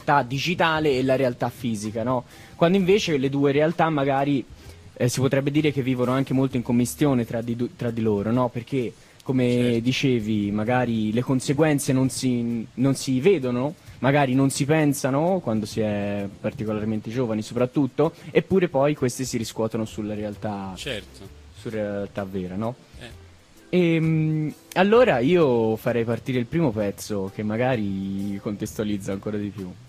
realtà digitale e la realtà fisica, no? Quando invece le due realtà magari si potrebbe dire che vivono anche molto in commistione tra di loro, no? Perché, come dicevi, magari le conseguenze non si vedono, magari non si pensano quando si è particolarmente giovani soprattutto, eppure poi queste si riscuotono Certo. sulla realtà vera, no? Eh. Allora io farei partire il primo pezzo che magari contestualizza ancora di più.